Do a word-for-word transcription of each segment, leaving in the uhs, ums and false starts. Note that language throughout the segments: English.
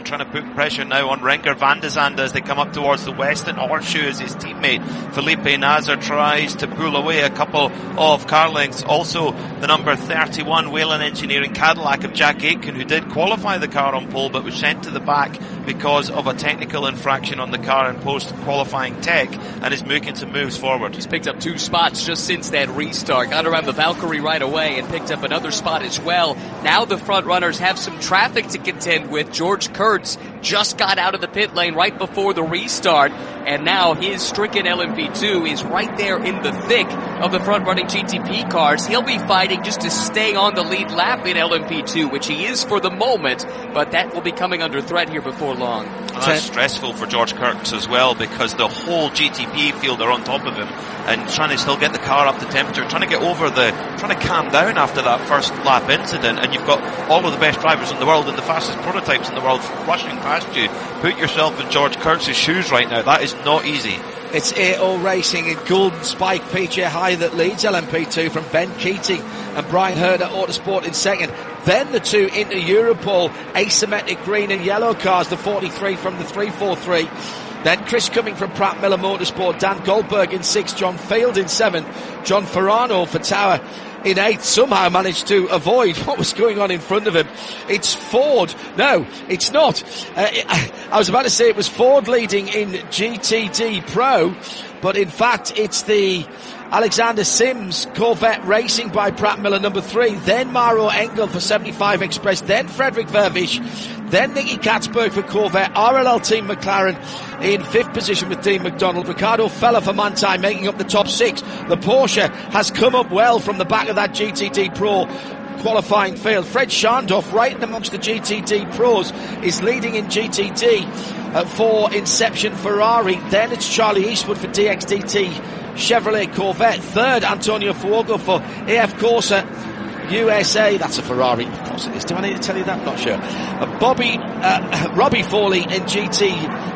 trying to put pressure now on Renger van de Zande as they come up towards the Western Horseshoe as his teammate Felipe Nasr tries to pull away a couple of car lengths. Also the number thirty-one Whelen Engineering Cadillac of Jack Aitken, who did qualify the car on pole but was sent to the back because of a technical infraction on the car in post-qualifying tech, and is making some moves forward. He's picked up two spots just since that restart. Got around the Valkyrie right away and picked up another spot as well. Now the front runners have some traffic to contend with. George Kurtz just got out of the pit lane right before the restart, and now his stricken L M P two is right there in the thick of the front-running G T P cars. He'll be fighting just to stay on the lead lap in L M P two, which he is for the moment, but that will be coming under threat here before long. And that's stressful for George Kurtz as well, because the whole G T P field are on top of him and trying to still get the car up to temperature, trying to get over the, trying to calm down after that first lap incident, and you've got all of the best drivers in the world and the fastest prototypes in the world rushing past you. Put yourself in George Kurtz's shoes right now. That is not easy. It's A O Racing in Golden Spike P J High that leads L M P two from Ben Keating and Brian Herder Autosport in second. Then the two into Europol, asymmetric green and yellow cars, the forty-three from the three forty-three. Then Chris Cumming from Pratt Miller Motorsport, Dan Goldberg in sixth, John Field in seventh, John Ferrano for Tower in eighth, somehow managed to avoid what was going on in front of him. It's Ford. No, it's not. Uh, I was about to say it was Ford leading in G T D Pro, but in fact it's the Alexander Sims Corvette Racing by Pratt Miller number three, then Maro Engel for seventy-five Express, then Frederick Vervish, then Nicky Katzberg for Corvette, R L L Team McLaren in fifth position with Dean McDonald, Ricardo Feller for Manthey making up the top six. The Porsche has come up well from the back of that G T D Pro qualifying field. Fred Schandorf right in amongst the G T D Pros is leading in G T D uh, for Inception Ferrari. Then it's Charlie Eastwood for D X D T Chevrolet Corvette. Third, Antonio Fuoco for A F Corsa U S A. That's a Ferrari. Of course it is. Do I need to tell you that? Not sure. Uh, Bobby, uh, Robbie Foley in G T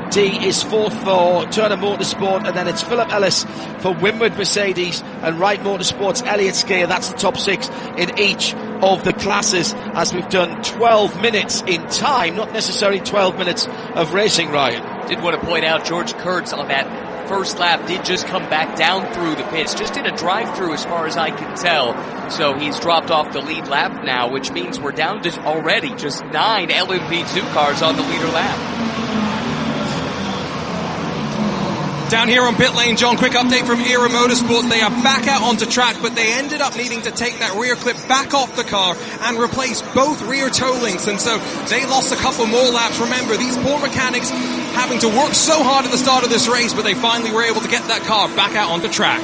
D is fourth for Turner Motorsport, and then it's Philip Ellis for Winward Mercedes and Wright Motorsports Elliott Skier. That's the top six in each of the classes, as we've done twelve minutes in time, not necessarily twelve minutes of racing, Ryan. Did want to point out George Kurtz on that first lap did just come back down through the pits, just in a drive-through as far as I can tell. So he's dropped off the lead lap now, which means we're down to already just nine L M P two cars on the leader lap. Down here on pit lane, John, quick update from Era Motorsports. They are back out onto track, but they ended up needing to take that rear clip back off the car and replace both rear toe links, and so they lost a couple more laps. Remember, these poor mechanics having to work so hard at the start of this race, but they finally were able to get that car back out onto track.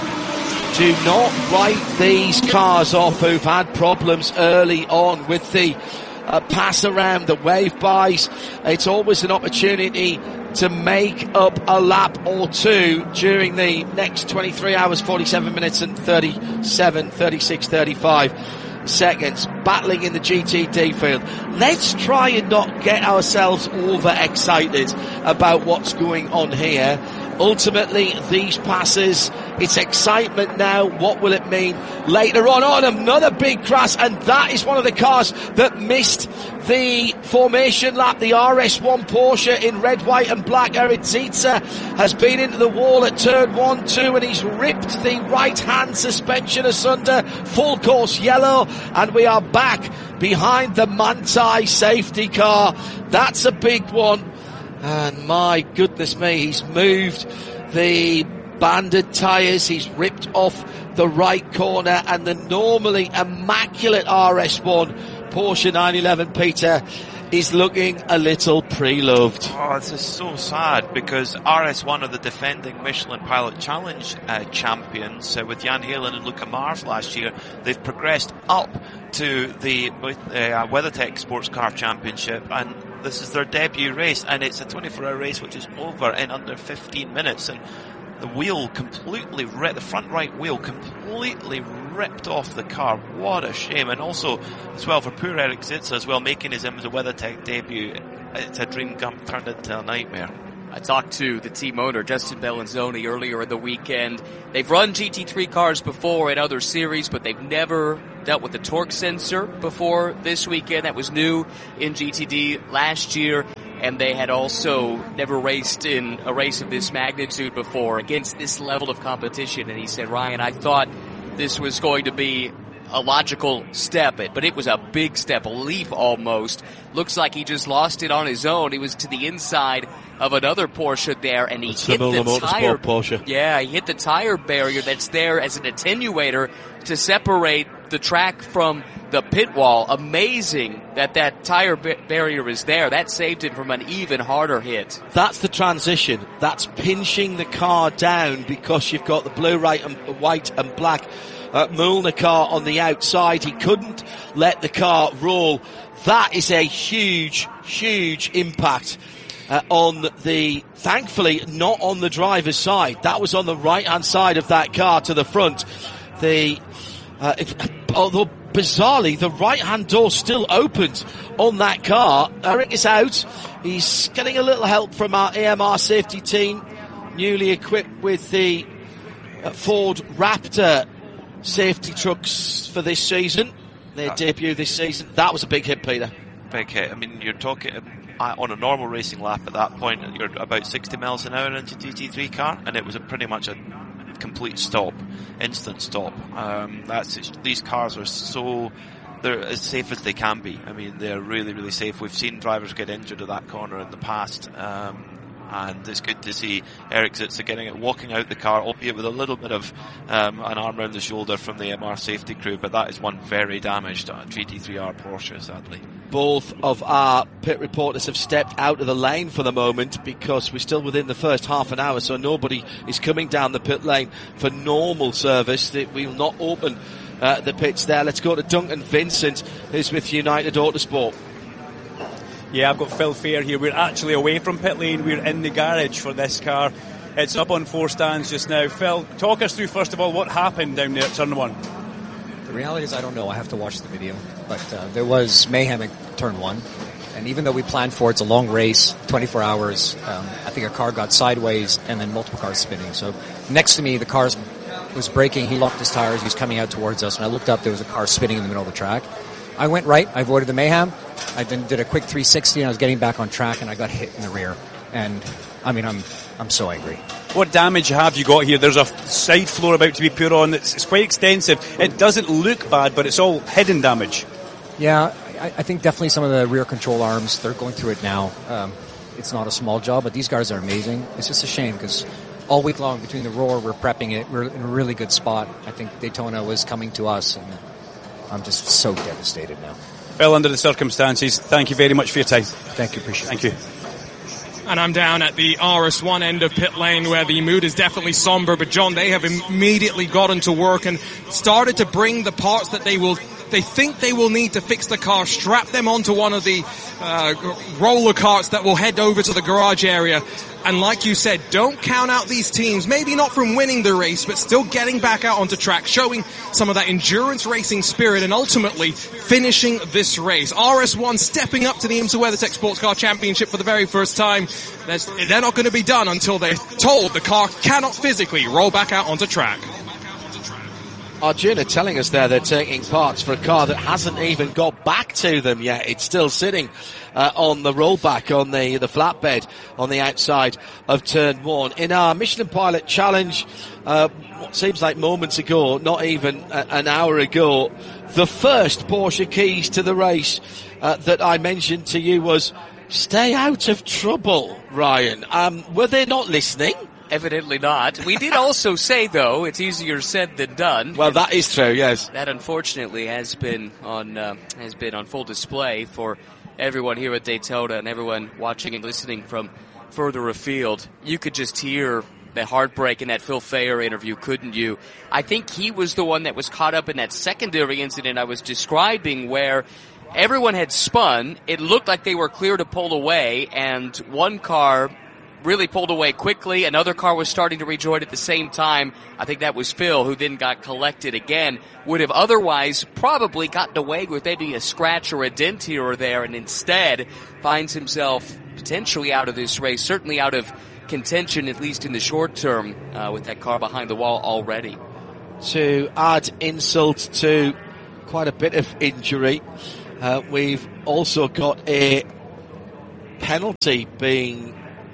Do not write these cars off who've had problems early on with the uh, pass around, the wave bys. It's always an opportunity to make up a lap or two during the next twenty-three hours, forty-seven minutes and thirty-seven, thirty-six, thirty-five seconds, battling in the G T D field. Let's try and not get ourselves overexcited about what's going on here. Ultimately, these passes, it's excitement now. What will it mean later on? On another big crash, and that is one of the cars that missed the formation lap. The R S one Porsche in red, white and black. Eric Zietzer has been into the wall at turn one, two, and he's ripped the right-hand suspension asunder. Full course yellow, and we are back behind the Manthey safety car. That's a big one. And my goodness me, he's moved the banded tyres, he's ripped off the right corner, and the normally immaculate R S one Porsche nine eleven, Peter, is looking a little pre-loved. Oh, this is so sad, because R S one are the defending Michelin Pilot Challenge uh, champions uh, with Jan Halen and Luca Mars last year. They've progressed up to the uh, WeatherTech Sports Car Championship, and this is their debut race, and it's a twenty-four hour race which is over in under fifteen minutes, and the wheel completely ripped, the front right wheel completely ripped off the car. What a shame. And also as well for poor Eric Zietzer as well, making his IMSA WeatherTech debut. It's a dream come turned into a nightmare. I talked to the team owner, Justin Bellinzoni, earlier in the weekend. They've run G T three cars before in other series, but they've never dealt with the torque sensor before this weekend. That was new in G T D last year. and they had also never raced in a race of this magnitude before against this level of competition. And he said, Ryan, I thought this was going to be a logical step, but it was a big step, a leap almost. Looks like he just lost it on his own. He was to the inside of another Porsche there, and he it's hit the, the tire. Porsche. Yeah, he hit the tire barrier that's there as an attenuator to separate the track from the pit wall. Amazing that that tire ba- barrier is there. That saved him from an even harder hit. That's the transition. That's pinching the car down because you've got the blue, right, and white and black uh, Mühlner car on the outside. He couldn't let the car roll. That is a huge, huge impact uh, on the, thankfully not on the driver's side. That was on the right hand side of that car to the front. The, uh, if, although bizarrely, the right-hand door still opens on that car. Eric is out. He's getting a little help from our A M R safety team, newly equipped with the uh, Ford Raptor safety trucks for this season. Their debut this season. That was a big hit, Peter. Big hit. I mean, you're talking uh, on a normal racing lap at that point, you're about sixty miles an hour into G T three car, and it was a pretty much a complete stop, instant stop. Um, that's these cars are so, they're as safe as they can be. I mean, they're really, really safe. We've seen drivers get injured at that corner in the past, um, and it's good to see Eric Zitzer getting it, walking out the car, albeit with a little bit of um, an arm around the shoulder from the M R safety crew, but that is one very damaged uh, G T three R Porsche, sadly. Both of our pit reporters have stepped out of the lane for the moment because we're still within the first half an hour, so nobody is coming down the pit lane for normal service. We will not open uh, the pits there. Let's go to Duncan Vincent, who's with United Autosport. Yeah, I've got Phil Fair here. We're actually away from pit lane. We're in the garage for this car. It's up on four stands just now. Phil, talk us through, first of all, what happened down there at turn one. The reality is I don't know. I have to watch the video. But uh, there was mayhem at turn one. And even though we planned for it, it's a long race, twenty-four hours, um, I think a car got sideways and then multiple cars spinning. So next to me, the car was braking. He locked his tires. He was coming out towards us. And I looked up. There was a car spinning in the middle of the track. I went right. I avoided the mayhem. I then did a quick three sixty, and I was getting back on track, and I got hit in the rear. And, I mean, I'm I'm so angry. What damage have you got here? There's a side floor about to be put on. It's, it's quite extensive. It doesn't look bad, but it's all hidden damage. Yeah, I, I think definitely some of the rear control arms, they're going through it now. Um, it's not a small job, but these guys are amazing. It's just a shame because all week long between the roar, we're prepping it. We're in a really good spot. I think Daytona was coming to us, and I'm just so devastated now. Well, under the circumstances, thank you very much for your time. Thank you, appreciate it. Thank you. And I'm down at the R S one end of pit lane where the mood is definitely somber, but John, they have immediately gotten to work and started to bring the parts that they will, they think they will need to fix the car, strap them onto one of the uh, roller carts that will head over to the garage area. And like you said, don't count out these teams, maybe not from winning the race, but still getting back out onto track, showing some of that endurance racing spirit and ultimately finishing this race. R S one stepping up to the IMSA WeatherTech Sports Car Championship for the very first time. There's, they're not going to be done until they're told the car cannot physically roll back out onto track. Arjuna telling us there they're taking parts for a car that hasn't even got back to them yet. It's still sitting uh, on the rollback, on the, the flatbed on the outside of turn one. In our Michelin Pilot Challenge, uh, what seems like moments ago, not even a, an hour ago, the first Porsche keys to the race uh, that I mentioned to you was stay out of trouble, Ryan. Um, were they not listening? Evidently not. We did also say, though, it's easier said than done. Well, that is true, yes. That, unfortunately, has been on uh, has been on full display for everyone here at Daytona and everyone watching and listening from further afield. You could just hear the heartbreak in that Phil Fayer interview, couldn't you? I think he was the one that was caught up in that secondary incident I was describing where everyone had spun. It looked like they were clear to pull away, and one car really pulled away quickly. Another car was starting to rejoin at the same time. I think that was Phil, who then got collected again. Would have otherwise probably gotten away with maybe a scratch or a dent here or there, and instead finds himself potentially out of this race, certainly out of contention, at least in the short term, uh, with that car behind the wall already. To add insult to quite a bit of injury, uh, we've also got a penalty being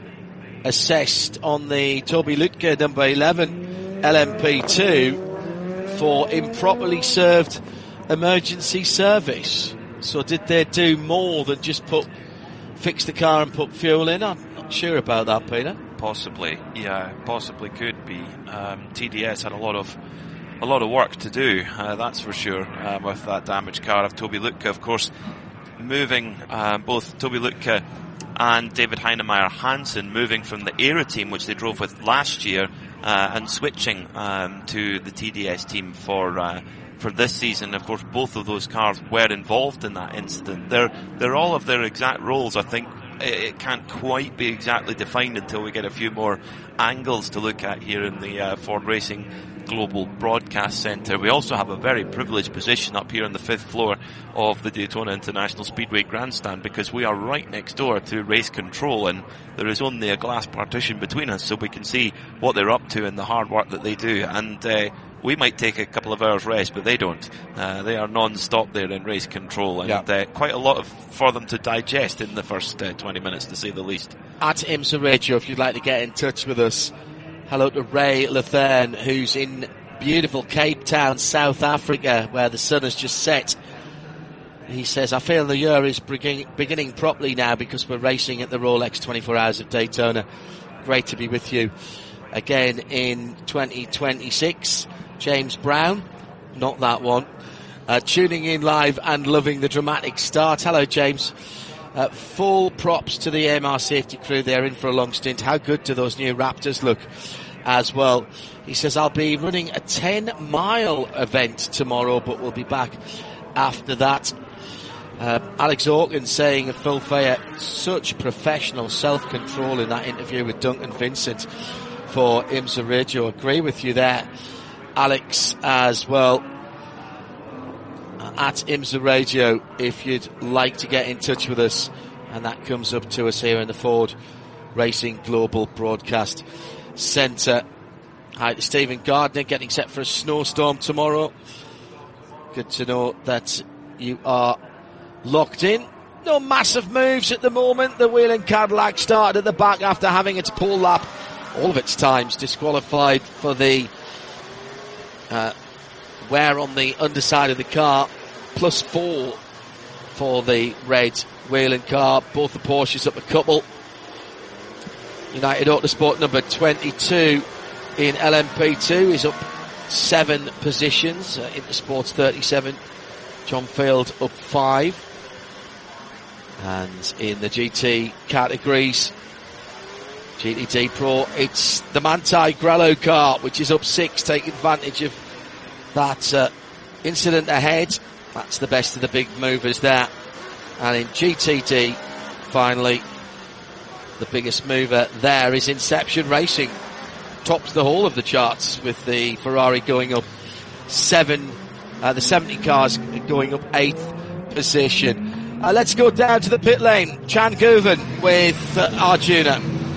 assessed on the Toby Lutke number eleven L M P two for improperly served emergency service. So did they do more than just put fix the car and put fuel in? I'm not sure about that, Peter. Possibly, yeah, possibly could be. Um, T D S had a lot of a lot of work to do, uh, that's for sure, uh, with that damaged car of Toby Lutke. Of course, moving uh, both Toby Lutke and David Heinemeier Hansen moving from the ERA team, which they drove with last year, uh, and switching um, to the T D S team for uh, for this season. Of course, both of those cars were involved in that incident. They're they're all of their exact roles. I think it can't quite be exactly defined until we get a few more angles to look at here in the uh, Ford Racing Global Broadcast Centre. We also have a very privileged position up here on the fifth floor of the Daytona International Speedway Grandstand, because we are right next door to race control, and there is only a glass partition between us, so we can see what they're up to and the hard work that they do. And uh, we might take a couple of hours rest, but they don't. Uh, they are non-stop there in race control, and yeah. uh, quite a lot of, for them to digest in the first uh, twenty minutes, to say the least. At IMSA Radio, if you'd like to get in touch with us. Hello to Ray Letherne, who's in beautiful Cape Town, South Africa, where the sun has just set. He says, I feel the year is beginning, beginning properly now because we're racing at the Rolex twenty-four Hours of Daytona. Great to be with you again in twenty twenty-six. James Brown, not that one, uh, tuning in live and loving the dramatic start. Hello, James. Uh, full props to the A M R safety crew. They're in for a long stint. How good do those new Raptors look as well? He says, I'll be running a ten mile event tomorrow, but we'll be back after that. Uh, Alex Hawkins saying of Phil Fayer, such professional self-control in that interview with Duncan Vincent for IMSA Radio. Agree with you there, Alex, as well. At IMSA Radio, if you'd like to get in touch with us, and that comes up to us here in the Ford Racing Global Broadcast Centre. Hi to Stephen Gardner, getting set for a snowstorm tomorrow. Good to know that you are locked in. No massive moves at the moment. The Whelen Cadillac started at the back after having its pole lap, all of its times disqualified for the uh, wear on the underside of the car, plus four for the red Whelen car. Both the Porsches up a couple. United Autosport number twenty-two in L M P two is up seven positions. Uh, Intersports thirty-seven. John Field up five. And in the G T categories, G T D Pro, it's the Manthey Grello car, which is up six, taking advantage of that uh, incident ahead. That's the best of the big movers there. And in G T D, finally, the biggest mover there is Inception Racing. Tops the whole of the charts with the Ferrari going up seven, uh, the seventy cars going up eighth position. Uh, let's go down to the pit lane. Chan Guven with uh, Arjuna.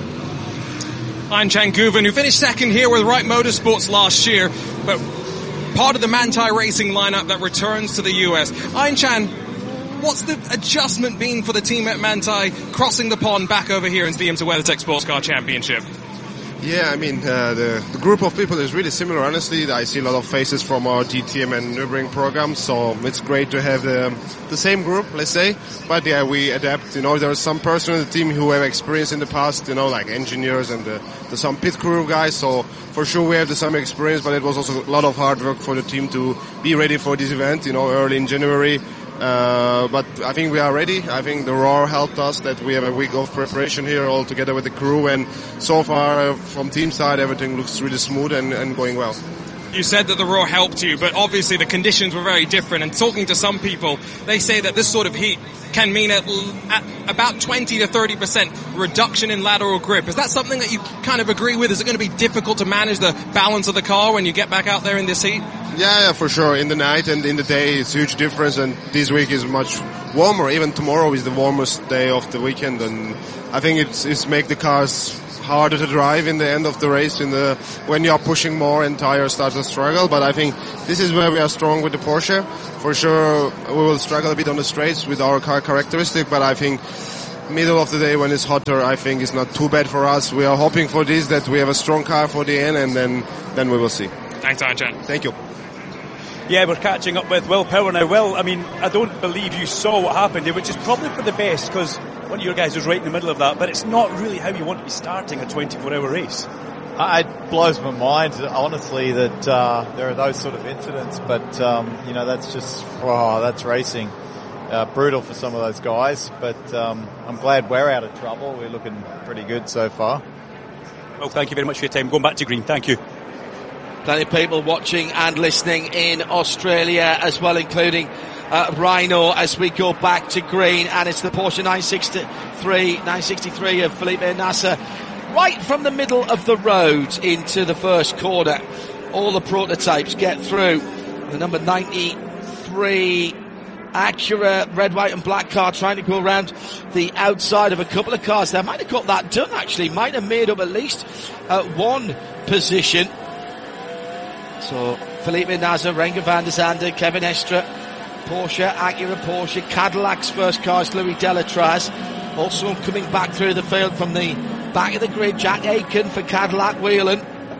I'm Chan Guven, who finished second here with Wright Motorsports last year, but part of the Manthey Racing lineup that returns to the U S. I'm Chan, what's the adjustment been for the team at Manthey crossing the pond back over here into the IMSA WeatherTech Sports Car Championship? Yeah, I mean, uh, the, the group of people is really similar, honestly. I see a lot of faces from our D T M and Nürburgring programs, so it's great to have the, the same group, let's say. But yeah, we adapt, you know, there are some persons in the team who have experience in the past, you know, like engineers and the, the some pit crew guys, so for sure we have the same experience, but it was also a lot of hard work for the team to be ready for this event, you know, early in January. Uh, but I think we are ready. I think the Roar helped us that we have a week of preparation here all together with the crew, and so far uh, from team side everything looks really smooth and, and going well. You said that the Roar helped you, but obviously the conditions were very different, and talking to some people, they say that this sort of heat can mean at, at about twenty to thirty percent reduction in lateral grip. Is that something that you kind of agree with? Is it going to be difficult to manage the balance of the car when you get back out there in this heat? Yeah, yeah, for sure. In the night and in the day, it's a huge difference, and this week is much warmer. Even tomorrow is the warmest day of the weekend, and I think it's, it's make the cars harder to drive in the end of the race in the when you are pushing more and tires start to struggle. But I think this is where we are strong with the Porsche. For sure, we will struggle a bit on the straights with our car characteristic, but I think middle of the day when it's hotter, I think is not too bad for us. We are hoping for this, that we have a strong car for the end, and then then we will see. Thanks, Arjan. Thank you. Yeah, we're catching up with Will Power now. Will, I mean, I don't believe you saw what happened here, which is probably for the best, because one of your guys was right in the middle of that, but it's not really how you want to be starting a twenty-four hour race. It blows my mind, honestly, that uh, there are those sort of incidents, but, um, you know, that's just, oh, that's racing. Uh, brutal for some of those guys, but um, I'm glad we're out of trouble. We're looking pretty good so far. Well, thank you very much for your time. Going back to green, thank you. Plenty of people watching and listening in Australia as well, including uh, Rhino, as we go back to green, and it's the Porsche nine sixty-three, nine sixty-three of Felipe Nasr, right from the middle of the road into the first corner. All the prototypes get through. The number ninety-three Acura red, white and black car trying to go around the outside of a couple of cars there. Might have got that done, actually. Might have made up at least uh, one position. So Felipe Nasr, Renger van der Zande, Kevin Estre, Porsche, Acura Porsche, Cadillac's first car is Louis Delatraz. Also coming back through the field from the back of the grid, Jack Aiken for Cadillac Whelan.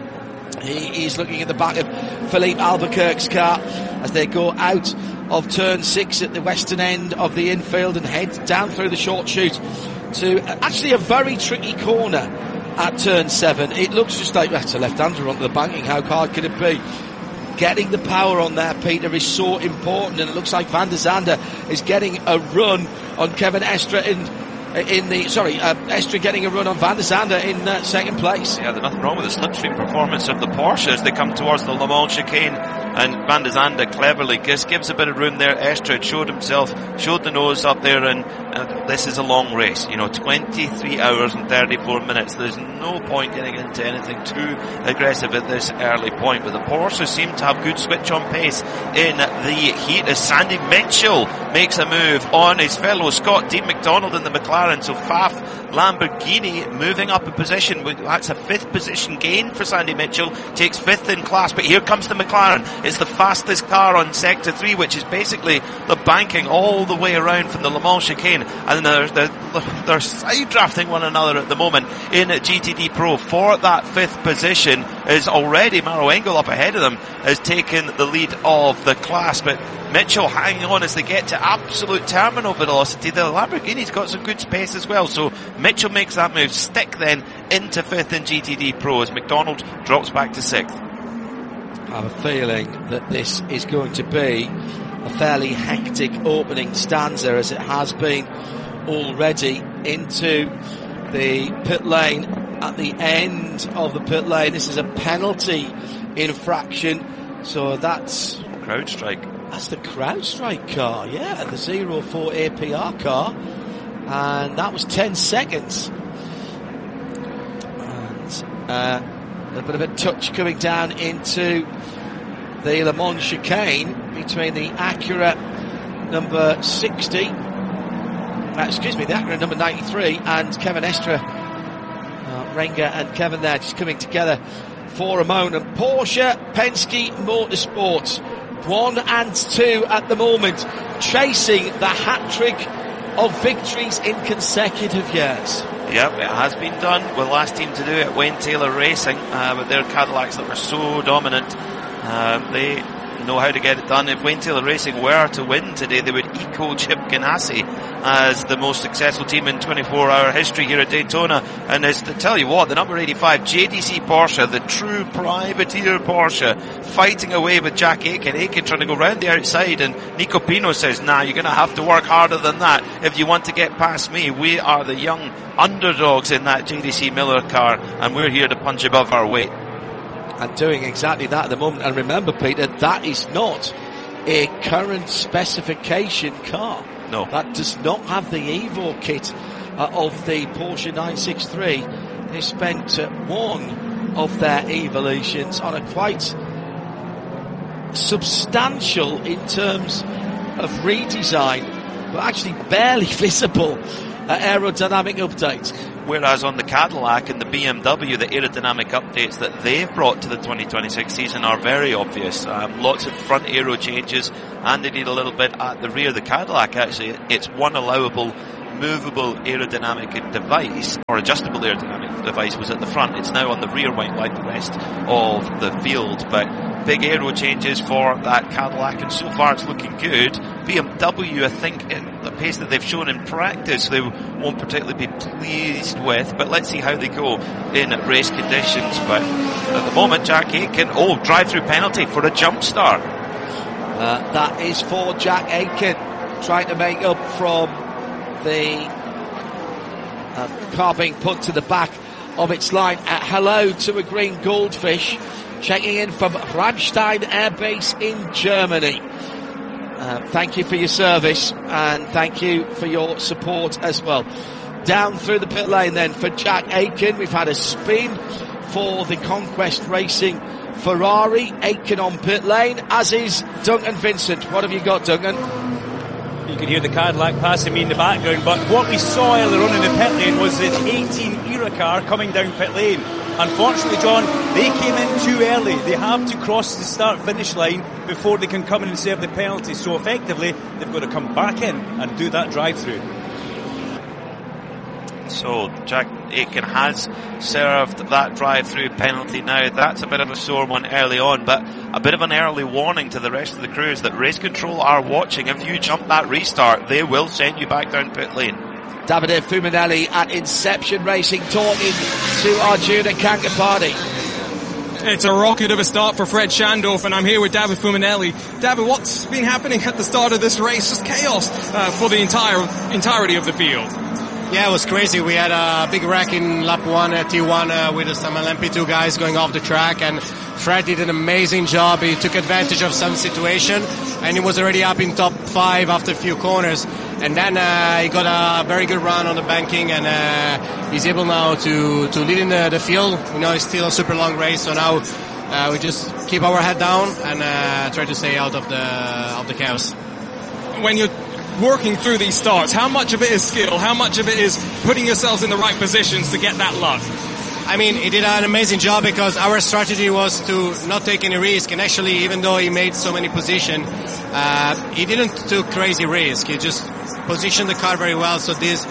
He is looking at the back of Philippe Albuquerque's car as they go out of turn six at the western end of the infield and head down through the short chute to actually a very tricky corner at turn seven. It looks just like that's a left-hander onto the banking. How hard can it be? Getting the power on there, Peter, is so important, and it looks like Van der Zande is getting a run on Kevin Estre in in the, sorry, uh, Estre getting a run on Van der Zande in uh, second place. Yeah, there's nothing wrong with the slipstream performance of the Porsche as they come towards the Le Mans chicane, and Van der Zande cleverly just gives a bit of room there. Estre showed himself, showed the nose up there, and uh, this is a long race, you know, twenty-three hours and thirty-four minutes. There's no point getting into anything too aggressive at this early point, but the Porsche seem to have good switch on pace in the heat as Sandy Mitchell makes a move on his fellow Scott Dean McDonald in the McLaren. So Faf Lamborghini moving up a position. That's a fifth position gain for Sandy Mitchell. Takes fifth in class, but here comes the McLaren. It's the fastest car on sector three, which is basically the banking all the way around from the Le Mans chicane, and they're, they're, they're side drafting one another at the moment in G T D Pro. For that fifth position is already Maro Engel up ahead of them, has taken the lead of the class, but Mitchell hanging on as they get to absolute terminal velocity. The Lamborghini's got some good space as well, so Mitchell makes that move. Stick then into fifth in G T D Pro as McDonald drops back to sixth. I have a feeling that this is going to be a fairly hectic opening stanza, as it has been already, into the pit lane. At the end of the pit lane, this is a penalty infraction, so that's crowd strike. That's the CrowdStrike car, yeah, the zero four A P R car, and that was ten seconds. And uh, a bit of a touch coming down into the Le Mans chicane between the Acura number sixty, uh, excuse me, the Acura number ninety-three and Kevin Estre. Uh, Renger and Kevin there just coming together for a moment. Porsche, Penske Motorsports, one and two at the moment, chasing the hat-trick of victories in consecutive years. Yep, it has been done. We're the last team to do it, Wayne Taylor Racing, uh, with their Cadillacs that were so dominant. Uh, they know how to get it done. If Wayne Taylor Racing were to win today, they would equal Chip Ganassi as the most successful team in twenty-four hour history here at Daytona. And as to tell you what, the number eighty-five J D C Porsche, the true privateer Porsche, fighting away with Jack Aiken. Aiken trying to go round the outside, and Nico Pino says, nah, you're going to have to work harder than that if you want to get past me. We are the young underdogs in that J D C Miller car, and we're here to punch above our weight. And doing exactly that at the moment. And remember, Peter, that is not a current specification car. No. That does not have the Evo kit uh, of the Porsche nine sixty-three. They spent uh, one of their evolutions on a quite substantial, in terms of redesign, but actually barely visible uh, aerodynamic update. Whereas on the Cadillac and the B M W, the aerodynamic updates that they've brought to the twenty twenty-six season are very obvious. Um, lots of front aero changes, and they need a little bit at the rear. The Cadillac, actually, it's one allowable movable aerodynamic device, or adjustable aerodynamic device, was at the front. It's now on the rear wing like the rest of the field, but big aero changes for that Cadillac, and so far it's looking good. B M W, I think, at the pace that they've shown in practice, they won't particularly be pleased with, but let's see how they go in race conditions. But at the moment, Jack Aitken, oh, drive-through penalty for a jump start. Uh, that is for Jack Aitken, trying to make up from the uh, car being put to the back of its line. Uh, hello to a green goldfish, checking in from Ramstein Air Base in Germany. Uh, thank you for your service, and thank you for your support as well. Down through the pit lane then for Jack Aitken. We've had a spin for the Conquest Racing Ferrari. Aitken on pit lane, as is Duncan Vincent. What have you got, Duncan? You can hear the Cadillac passing me in the background, but what we saw earlier on in the pit lane was the eighteen era car coming down pit lane. Unfortunately, John, they came in too early. They have to cross the start-finish line before they can come in and serve the penalty. So effectively, they've got to come back in and do that drive-through. So Jack Aitken has served that drive-through penalty now. That's a bit of a sore one early on, but a bit of an early warning to the rest of the crews that Race Control are watching. If you jump that restart, they will send you back down pit lane. Davide Fumanelli at Inception Racing talking to Arjuna Kankapati. It's a rocket of a start for Fred Schandorf, and I'm here with David Fumanelli. David, what's been happening at the start of this race? Just chaos uh, for the entire entirety of the field. Yeah, it was crazy. We had a big wreck in lap one at T one uh, with some L M P two guys going off the track, and Fred did an amazing job. He took advantage of some situation, and he was already up in top five after a few corners. And then uh, he got a very good run on the banking, and uh, he's able now to, to lead in the, the field. You know, it's still a super long race, so now uh, we just keep our head down and uh, try to stay out of the of the chaos. When you're working through these starts, how much of it is skill? How much of it is putting yourselves in the right positions to get that luck? I mean, he did an amazing job because our strategy was to not take any risk. And actually, even though he made so many positions, uh, he didn't take crazy risk. He just positioned the car very well. So this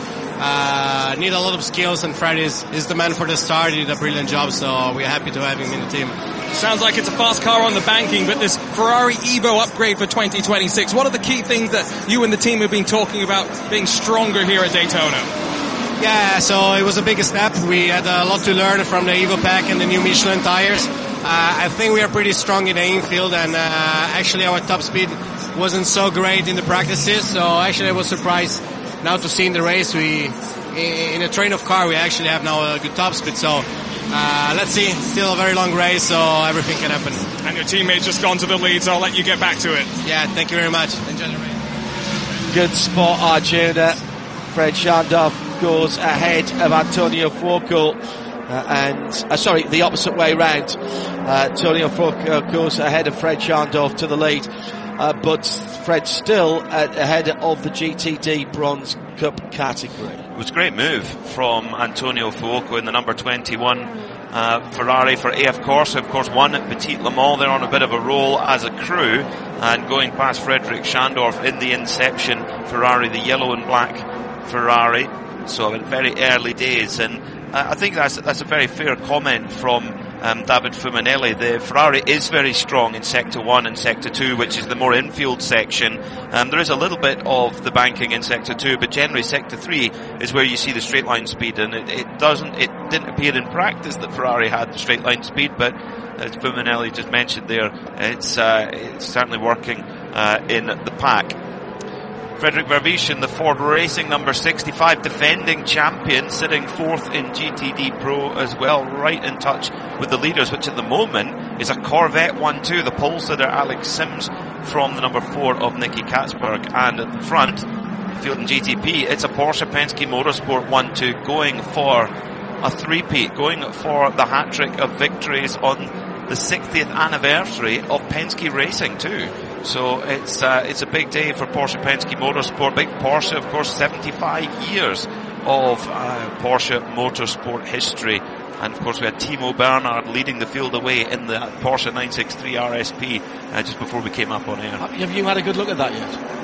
uh, need a lot of skills, and Fred is, is the man for the start. He did a brilliant job, so we're happy to have him in the team. Sounds like it's a fast car on the banking, but this Ferrari Evo upgrade for twenty twenty-six, what are the key things that you and the team have been talking about being stronger here at Daytona? Yeah, so it was a big step. We had a lot to learn from the Evo Pack and the new Michelin tires. Uh, I think we are pretty strong in the infield, and uh, actually our top speed wasn't so great in the practices, so actually I was surprised now to see in the race we, in a train of car, we actually have now a good top speed, so uh, let's see. Still a very long race, so everything can happen. And your teammate's just gone to the lead, so I'll let you get back to it. Yeah, thank you very much. Enjoy the race. Good spot, Arjuna. Fred Schandorf goes ahead of Antonio Fuoco, uh, and uh, sorry, the opposite way round. Uh, Antonio Fuoco goes ahead of Fred Schandorf to the lead, uh, but Fred still at, ahead of the G T D Bronze Cup category. It was a great move from Antonio Fuoco in the number twenty-one uh, Ferrari for A F Corse. Of course, won at Petit Le Mans. They're on a bit of a roll as a crew, and going past Frederick Schandorf in the Inception Ferrari, the yellow and black Ferrari. So in very early days, and uh, I think that's that's a very fair comment from um, David Fumanelli. The Ferrari is very strong in Sector one and Sector two, which is the more infield section. Um, there is a little bit of the banking in Sector two, but generally Sector three is where you see the straight line speed, and it, it doesn't, it didn't appear in practice that Ferrari had the straight line speed, but as Fumanelli just mentioned there, it's, uh, it's certainly working uh, in the pack. Frederick Vervish in the Ford Racing number sixty-five, defending champion, sitting fourth in G T D Pro as well, right in touch with the leaders, which at the moment is a Corvette one two, the pole sitter Alex Sims from the number four of Nicky Katzberg. And at the front, field in G T P, it's a Porsche Penske Motorsport one two going for a three-peat, going for the hat-trick of victories on the sixtieth anniversary of Penske Racing too. So it's uh, it's a big day for Porsche Penske Motorsport. Big Porsche, of course, seventy-five years of uh, Porsche Motorsport history. And of course we had Timo Bernhard leading the field away in the Porsche nine sixty-three R S P uh, just before we came up on air. Have you had a good look at that yet?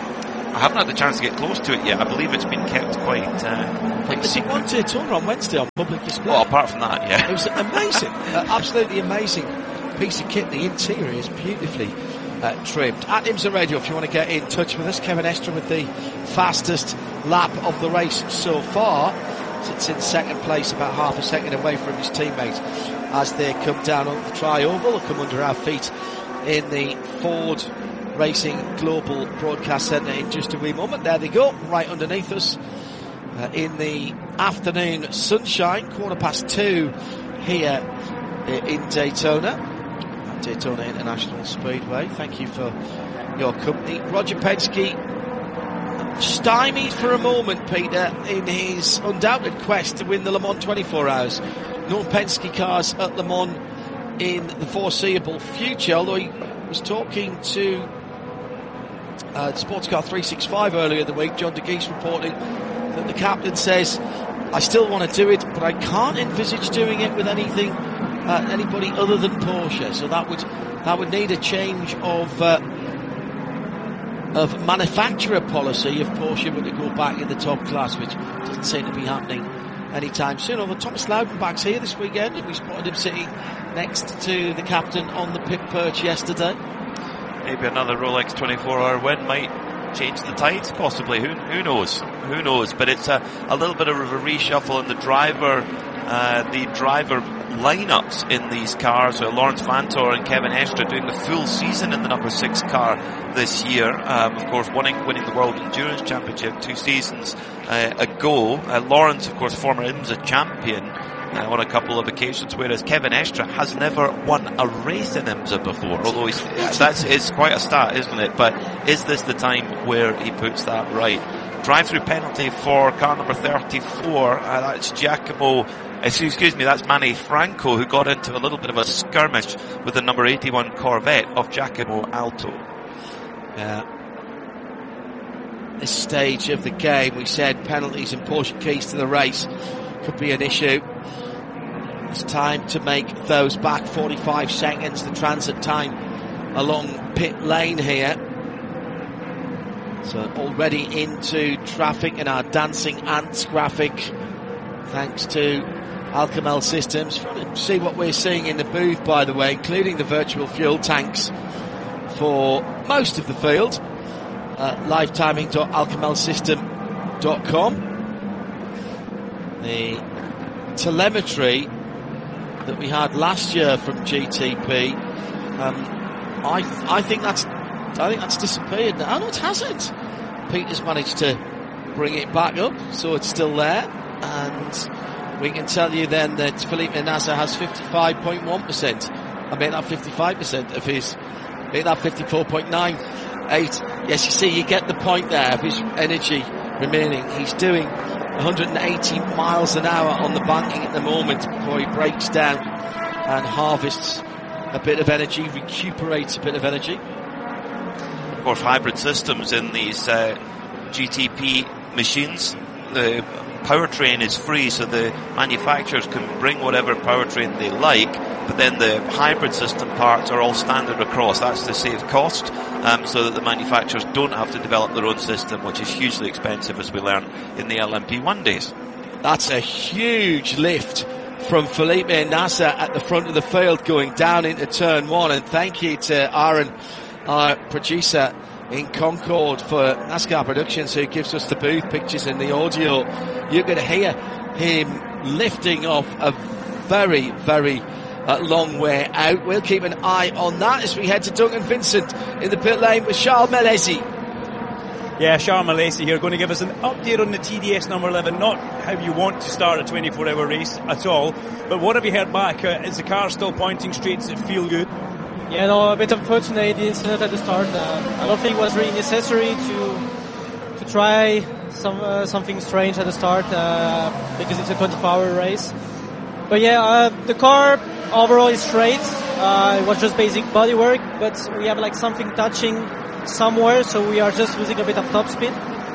I haven't had the chance to get close to it yet. I believe it's been kept quite, uh, quite There's a one-tier tour on Wednesday on public display. Well, apart from that, yeah. It was amazing. uh, absolutely amazing piece of kit. The interior is beautifully uh, trimmed. At IMSA Radio, if you want to get in touch with us, Kevin Estre with the fastest lap of the race so far. Sits in second place, about half a second away from his teammate as they come down on the tri-oval. They'll come under our feet in the Ford Racing Global Broadcast Centre in just a wee moment. There they go, right underneath us uh, in the afternoon sunshine, quarter past two here in Daytona, Daytona International Speedway. Thank you for your company. Roger Penske stymied for a moment, Peter, in his undoubted quest to win the Le Mans twenty-four hours. No Penske cars at Le Mans in the foreseeable future, although he was talking to uh, Sports Car three sixty-five earlier in the week. John de Geese reporting that the captain says, I still want to do it, but I can't envisage doing it with anything, uh, anybody other than Porsche. So that would that would need a change of uh, of manufacturer policy if Porsche were to go back in the top class, which doesn't seem to be happening anytime soon. Although Thomas Laudenbach's here this weekend, and we spotted him sitting next to the captain on the pit perch yesterday. Maybe another Rolex twenty-four hour win might change the tides, possibly. Who, who knows? Who knows? But it's a, a little bit of a reshuffle in the driver, uh, the driver lineups in these cars. So Lawrence Vantor and Kevin Estre doing the full season in the number six car this year. Um, of course, winning winning the World Endurance Championship two seasons uh, ago. Uh, Lawrence, of course, former IMSA champion uh, on a couple of occasions, whereas Kevin Estre has never won a race in IMSA before. Although he's, that's is quite a stat, isn't it? But is this the time where he puts that right? Drive-through penalty for car number thirty-four. Uh, that's Giacomo. Excuse me, that's Manny Franco, who got into a little bit of a skirmish with the number eighty-one Corvette of Giacomo Alto. Yeah. This stage of the game, we said penalties and Porsche keys to the race could be an issue. It's time to make those back. forty-five seconds, the transit time along pit lane here. So already into traffic in our Dancing Ants graphic, thanks to Alcamel Systems. See what we're seeing in the booth, by the way, including the virtual fuel tanks for most of the field. Uh, live timing dot alcamel system dot com. The telemetry that we had last year from G T P, um, I I think that's I think that's disappeared now. No, it hasn't. Peter's managed to bring it back up, so it's still there, and we can tell you then that Felipe Nasr has fifty-five point one percent. I mean, that fifty-five percent of his, I mean, that fifty-four point nine eight. Yes, you see, you get the point there of his energy remaining. He's doing one hundred eighty miles an hour on the banking at the moment before he breaks down and harvests a bit of energy, recuperates a bit of energy. Of course, hybrid systems in these uh, G T P machines. The powertrain is free, so the manufacturers can bring whatever powertrain they like, but then the hybrid system parts are all standard across. That's to save cost, um, so that the manufacturers don't have to develop their own system, which is hugely expensive, as we learned in the L M P one days. That's a huge lift from Felipe Nasr at the front of the field going down into turn one, and thank you to Aaron, our producer in Concord for NASCAR Productions, who gives us the booth pictures and the audio. You're going to hear him lifting off a very, very uh, long way out. We'll keep an eye on that as we head to Duncan Vincent in the pit lane with Charles Melesi. Yeah, Charles Melesi here, going to give us an update on the T D S number eleven. Not how you want to start a twenty-four hour race at all, but what have you heard back? Uh, is the car still pointing straight? Does it feel good? Yeah, no, a bit unfortunate the incident at the start. Uh, I don't think it was really necessary to to try some uh, something strange at the start uh, because it's a twenty-four hour race. But yeah, uh, the car overall is straight. Uh, it was just basic bodywork, but we have like something touching somewhere, so we are just losing a bit of top speed.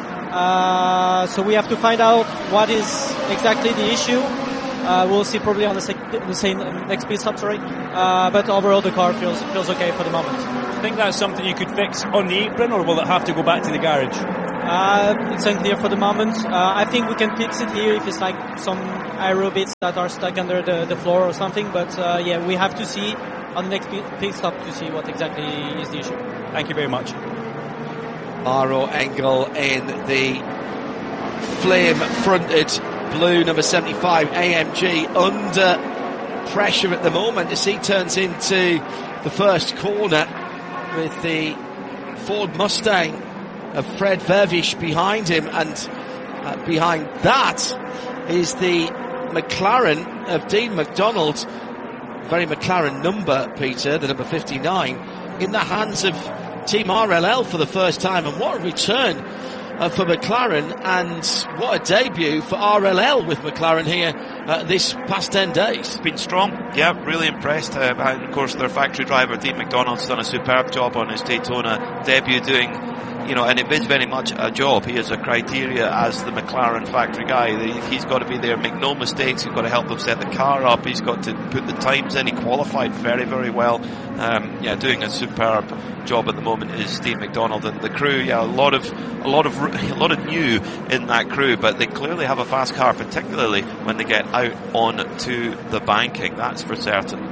Uh, so we have to find out what is exactly the issue. Uh, we'll see probably on the, sec- the same next pit stop, sorry. Uh, but overall the car feels feels okay for the moment. Do you think that's something you could fix on the apron, or will it have to go back to the garage? Uh, it's unclear for the moment. Uh, I think we can fix it here if it's like some aero bits that are stuck under the, the floor or something. But uh, yeah, we have to see on the next pit stop to see what exactly is the issue. Thank you very much. Maro Engel in the flame-fronted blue number seventy-five A M G under pressure at the moment as he turns into the first corner with the Ford Mustang of Fred Vervisch behind him, and uh, behind that is the McLaren of Dean McDonald, very McLaren number, Peter, the number fifty-nine, in the hands of Team R L L for the first time. And what a return uh, for McLaren, and what a debut for R L L with McLaren here uh, this past ten days. Been strong, yeah, really impressed. Uh, and of course, their factory driver Dean McDonald's done a superb job on his Daytona debut, doing, you know, and it is very much a job. He has a criteria as the McLaren factory guy. He's got to be there, make no mistakes. He's got to help them set the car up. He's got to put the times in. He qualified very, very well. Um, yeah, doing a superb job at the moment is Steve McDonald, and the crew. Yeah, a lot of, a lot of, a lot of new in that crew, but they clearly have a fast car, particularly when they get out on to the banking. That's for certain.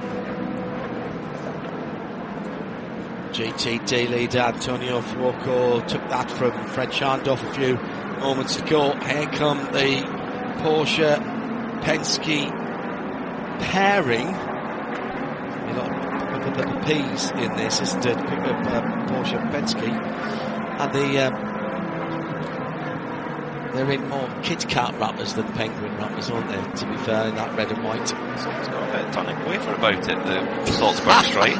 G T D leader Antonio Fuoco took that from Fred Schandorf a few moments ago. Here come the Porsche Penske pairing. A lot of P's in this, isn't it? Pick up uh, Porsche Penske, and the um, they're in more Kit Kat wrappers than Penguin wrappers, aren't they? To be fair, in that red and white. So it's got a tonic wafer about it, the Salzburg stripe.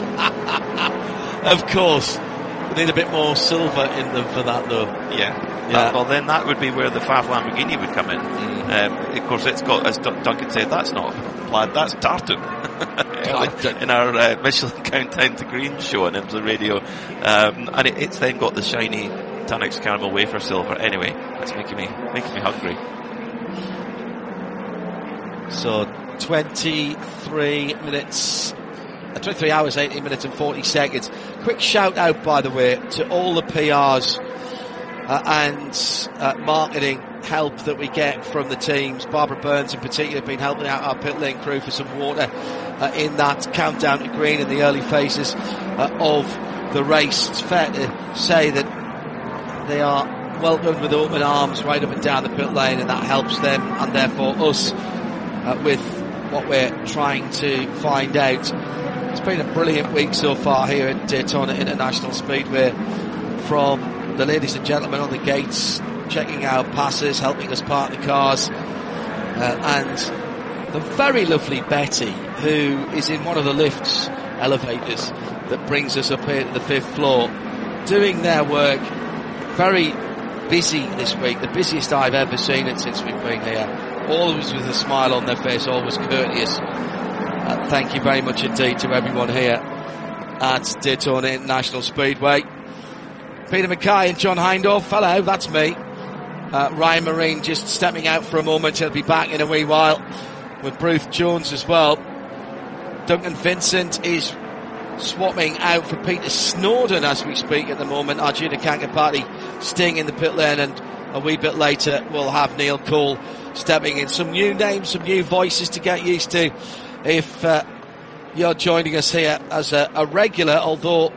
Of course. We need a bit more silver in them for that, though. Yeah. Yeah. That, well, then that would be where the F A F Lamborghini would come in. Mm. Um, of course, it's got, as Duncan said, that's not plaid, that's tartan. In our uh, Michelin Countdown to Green show on IMSA Radio. Um, and it, it's then got the shiny Tunnocks caramel wafer silver. Anyway, that's making me, making me hungry. So, twenty-three minutes... twenty-three hours, eighteen minutes and forty seconds. Quick shout out, by the way, to all the P Rs uh, and uh, marketing help that we get from the teams. Barbara Burns in particular have been helping out our pit lane crew for some water uh, in that countdown to green in the early phases uh, of the race. It's fair to say that they are welcomed with open arms right up and down the pit lane, and that helps them and therefore us uh, with what we're trying to find out. It's been a brilliant week so far here at Daytona International Speedway, from the ladies and gentlemen on the gates checking out passes, helping us park the cars, uh, and the very lovely Betty, who is in one of the lifts, elevators, that brings us up here to the fifth floor, doing their work. Very busy this week, the busiest I've ever seen it since we've been here. Always with a smile on their face, always courteous. Uh, thank you very much indeed to everyone here at Daytona International Speedway. Peter Mackay and John Hindhaugh, hello, that's me. Uh, Ryan Marine just stepping out for a moment. He'll be back in a wee while with Bruce Jones as well. Duncan Vincent is swapping out for Peter Snowden as we speak at the moment. Arjuna Kankapati staying in the pit lane, and a wee bit later we'll have Neil Cole stepping in. Some new names, some new voices to get used to if uh, you're joining us here as a, a regular, although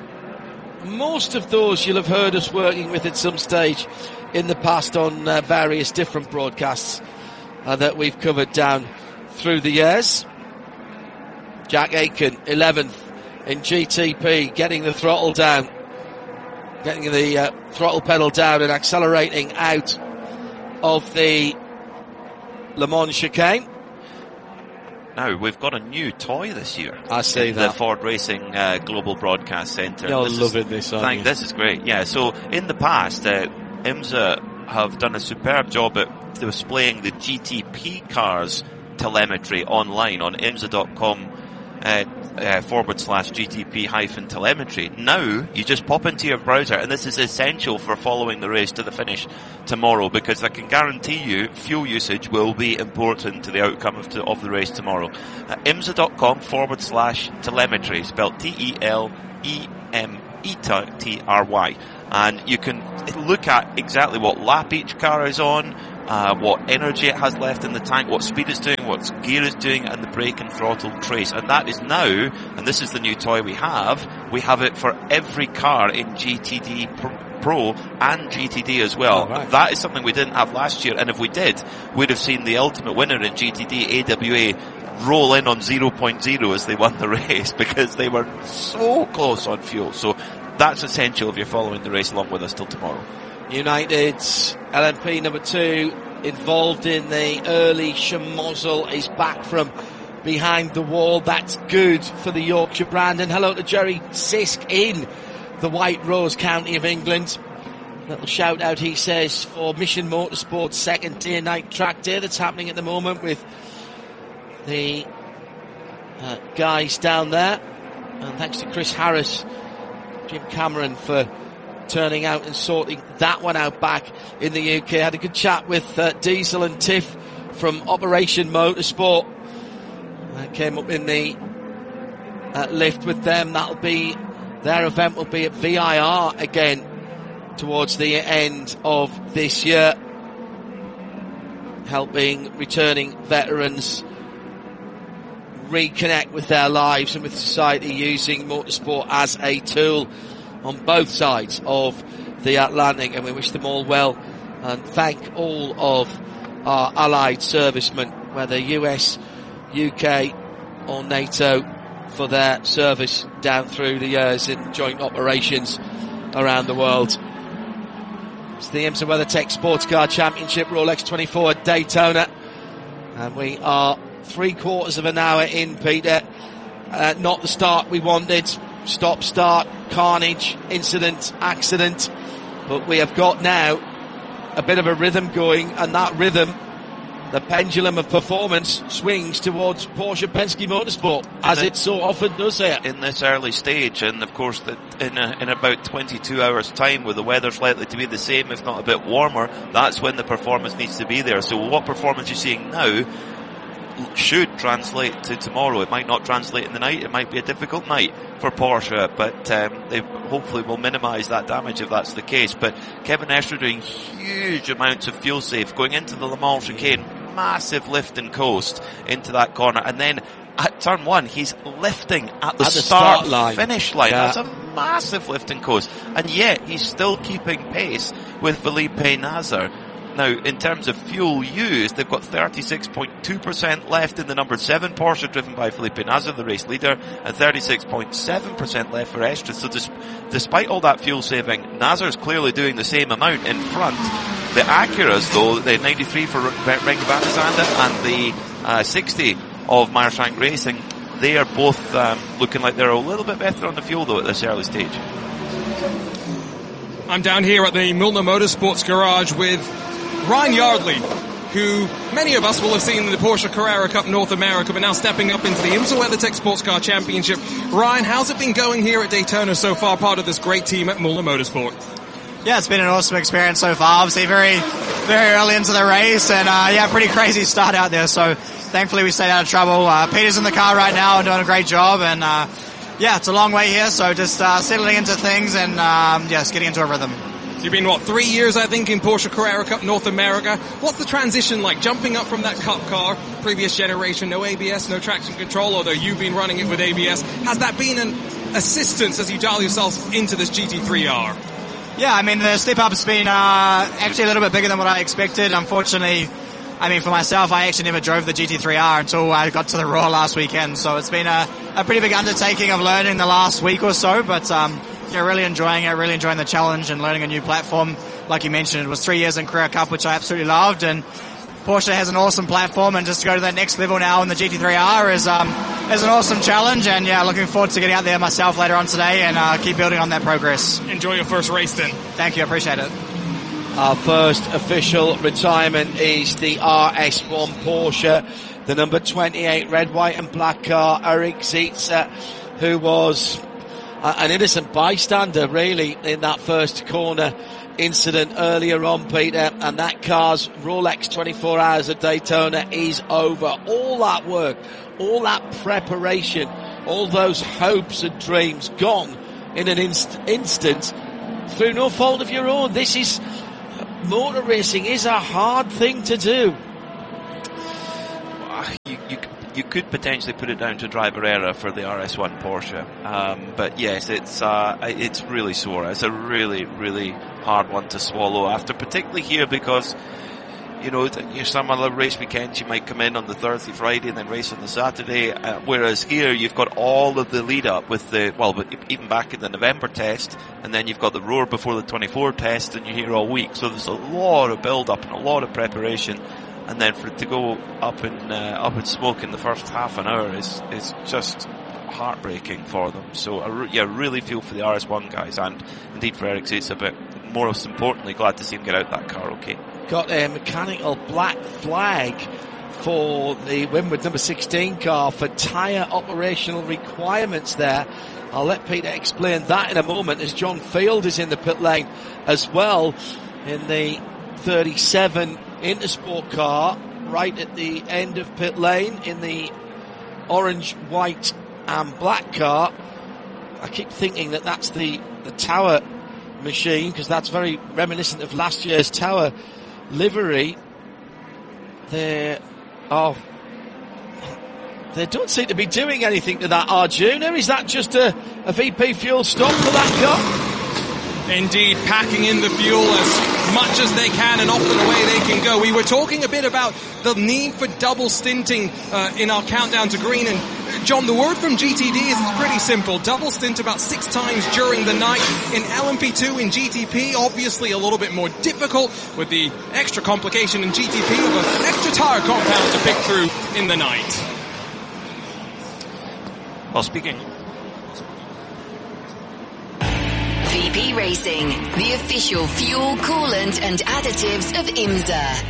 most of those you'll have heard us working with at some stage in the past on uh, various different broadcasts uh, that we've covered down through the years. Jack Aitken, eleventh in G T P, getting the throttle down, getting the uh, throttle pedal down and accelerating out of the Le Mans chicane. Now, we've got a new toy this year. I see that. The Ford Racing uh, Global Broadcast Centre. You're this loving is, this, aren't thank, you? This is great, yeah. So, in the past, uh, IMSA have done a superb job at displaying the G T P cars telemetry online on IMSA dot com uh, uh, forward slash G T P hyphen telemetry. Now, you just pop into your browser, and this is essential for following the race to the finish tomorrow, because I can guarantee you fuel usage will be important to the outcome of, to, of the race tomorrow. Uh, IMSA dot com forward slash telemetry, spelled T E L E M E T R Y. And you can look at exactly what lap each car is on, uh, what energy it has left in the tank, what speed it's doing, what gear it's doing, and the brake and throttle trace. And that is now, and this is the new toy we have, we have it for every car in G T D Pro and G T D as well. Oh, right. That is something we didn't have last year, and if we did, we'd have seen the ultimate winner in G T D, A W A, roll in on zero point zero as they won the race, because they were so close on fuel. So that's essential if you're following the race along with us till tomorrow. United's L M P number two, involved in the early schmozzle, is back from behind the wall. That's good for the Yorkshire brand. And hello to Jerry Sisk in the White Rose County of England. Little shout out, he says, for Mission Motorsports second day night track day that's happening at the moment with the uh, guys down there. And thanks to Chris Harris, Jim Cameron for turning out and sorting that one out back in the U K. Had a good chat with uh, Diesel and Tiff from Operation Motorsport. I came up in the uh, lift with them. That'll be, their event will be at V I R again towards the end of this year, helping returning veterans reconnect with their lives and with society using motorsport as a tool on both sides of the Atlantic. And we wish them all well and thank all of our allied servicemen, whether U S, U K or NATO, for their service down through the years in joint operations around the world. It's the IMSA WeatherTech Sports Car Championship, Rolex twenty-four at Daytona, and we are three quarters of an hour in, Peter. Uh, not the start we wanted. Stop, start, carnage, incident, accident. But we have got now a bit of a rhythm going, and that rhythm, the pendulum of performance, swings towards Porsche Penske Motorsport, as it so often does here. In this early stage, and of course that in, a, in about twenty-two hours time, where the weather's likely to be the same, if not a bit warmer, that's when the performance needs to be there. So what performance you're seeing now should translate to tomorrow. It might not translate in the night. It might be a difficult night for Porsche, but um, they hopefully will minimise that damage if that's the case. But Kevin Estre doing huge amounts of fuel save, going into the Le Mans chicane, massive lift and coast into that corner, and then at turn one, he's lifting at the, at the start, start line. finish line. Yeah. That's a massive lift and coast, and yet he's still keeping pace with Felipe Nasr. Now, in terms of fuel used, they've got thirty-six point two percent left in the number seven Porsche driven by Felipe Nasr, the race leader, and thirty-six point seven percent left for Estre. So dis- despite all that fuel saving, Nasr's clearly doing the same amount in front. The Acuras, though, the ninety-three for Renger van der Zande and the uh, sixty of Meyershank Racing, they are both um, looking like they're a little bit better on the fuel, though, at this early stage. I'm down here at the Milner Motorsports Garage with Ryan Yardley, who many of us will have seen in the Porsche Carrera Cup North America, but now stepping up into the IMSA WeatherTech Sports Car Championship. Ryan, how's it been going here at Daytona so far, part of this great team at Milner Motorsport? Yeah, it's been an awesome experience so far. Obviously very, very early into the race, and uh, yeah, pretty crazy start out there. So thankfully we stayed out of trouble. Uh, Peter's in the car right now and doing a great job, and uh, yeah, it's a long way here, so just uh, settling into things and um, yeah, just getting into a rhythm. You've been, what, three years, I think, in Porsche Carrera Cup North America. What's the transition like, jumping up from that Cup car, previous generation, no A B S, no traction control, although you've been running it with A B S. Has that been an assistance as you dial yourself into this G T three R? Yeah, I mean, the step up has been uh, actually a little bit bigger than what I expected. Unfortunately, I mean, for myself, I actually never drove the G T three R until I got to the Raw last weekend. So it's been a, a pretty big undertaking of learning the last week or so, but um yeah, really enjoying it, really enjoying the challenge and learning a new platform. Like you mentioned, it was three years in Carrera Cup, which I absolutely loved, and Porsche has an awesome platform, and just to go to that next level now in the G T three R is um is an awesome challenge, and yeah, looking forward to getting out there myself later on today and uh, keep building on that progress. Enjoy your first race then. Thank you, I appreciate it. Our first official retirement is the R S one Porsche, the number twenty-eight red, white and black car, Eric Zietze, who was uh, an innocent bystander really in that first corner incident earlier on, Peter, and that car's Rolex twenty-four hours at Daytona is over. All that work, all that preparation, all those hopes and dreams gone in an inst- instant through no fault of your own. This is, motor racing is a hard thing to do. You, you, you could potentially put it down to driver error for the R S one Porsche. Um, but yes, it's, uh, it's really sore. It's a really, really hard one to swallow after, particularly here because, you know, some other race weekends you might come in on the Thursday, Friday and then race on the Saturday, uh, whereas here you've got all of the lead up with the, well, even back in the November test, and then you've got the Roar before the twenty-four test, and you're here all week, so there's a lot of build up and a lot of preparation, and then for it to go up in, uh, up in smoke in the first half an hour is, is just heartbreaking for them. So I re- yeah, really feel for the R S one guys, and indeed for Eric Seitzer, but most importantly, glad to see him get out that car okay. Got a mechanical black flag for the Winward number sixteen car for tyre operational requirements there. I'll let Peter explain that in a moment, as John Field is in the pit lane as well in the thirty-seven Intersport car, right at the end of pit lane in the orange, white and black car. I keep thinking that that's the, the Tower machine, because that's very reminiscent of last year's Tower livery. There are, they don't seem to be doing anything to that, Arjuna. Is that just a, a V P fuel stop for that car? Indeed, packing in the fuel as much as they can and off and away they can go. We were talking a bit about the need for double stinting uh, in our countdown to green, and John, the word from G T D is it's pretty simple. Double stint about six times during the night. In L M P two, in G T P, obviously a little bit more difficult with the extra complication in G T P of an extra tyre compound to pick through in the night. Well, speaking V P Racing, the official fuel, coolant and additives of IMSA.